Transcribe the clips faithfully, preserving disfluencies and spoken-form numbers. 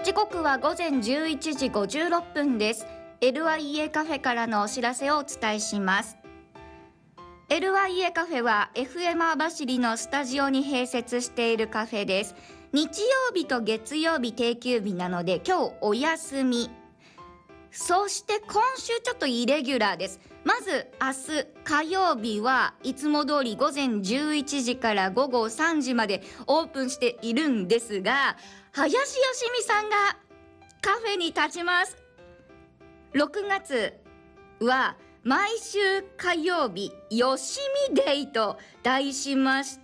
時刻はごぜんじゅういちじごじゅうろっぷんです。 エルワイエー カフェからのお知らせをお伝えします。 エルワイエー カフェは エフエム 網走のスタジオに併設しているカフェです。日曜日と月曜日定休日なので今日お休み。そして今週ちょっとイレギュラーです。まず明日火曜日はいつも通りごぜんじゅういちじからごごさんじまでオープンしているんですが、林よしみさんがカフェに立ちます。ろくがつは毎週火曜日よしみデイと題しまして、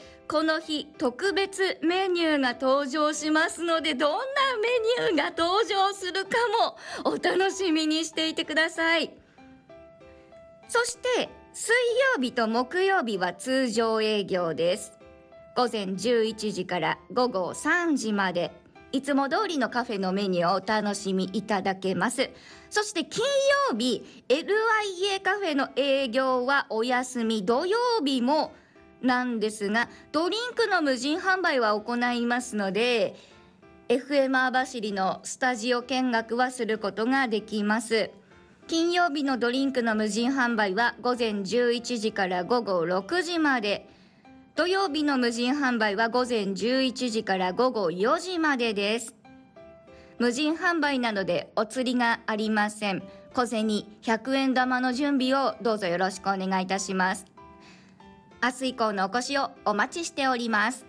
この日特別メニューが登場しますので、どんなメニューが登場するかもお楽しみにしていてください。そして水曜日と木曜日は通常営業です。ごぜんじゅういちじからごごさんじまでいつも通りのカフェのメニューをお楽しみいただけます。そして金曜日 エルワイエー カフェの営業はお休み、土曜日もなんですがドリンクの無人販売は行いますので エフエム 網走のスタジオ見学はすることができます。金曜日のドリンクの無人販売はごぜんじゅういちじからごごろくじまで、土曜日の無人販売はごぜんじゅういちじからごごよじまでです。無人販売なのでお釣りがありません。小銭ひゃくえん玉の準備をどうぞよろしくお願いいたします。明日以降のお越しをお待ちしております。